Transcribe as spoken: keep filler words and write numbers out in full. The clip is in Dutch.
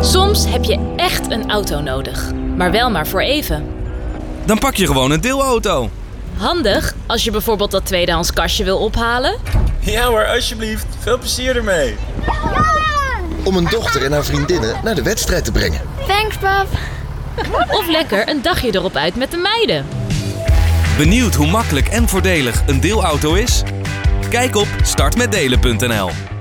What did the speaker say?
Soms heb je echt een auto nodig, maar wel maar voor even. Dan pak je gewoon een deelauto. Handig als je bijvoorbeeld dat tweedehands kastje wil ophalen. Ja hoor, alsjeblieft. Veel plezier ermee. Om een dochter en haar vriendinnen naar de wedstrijd te brengen. Thanks, pap. Of lekker een dagje erop uit met de meiden. Benieuwd hoe makkelijk en voordelig een deelauto is? Kijk op start met delen punt n l.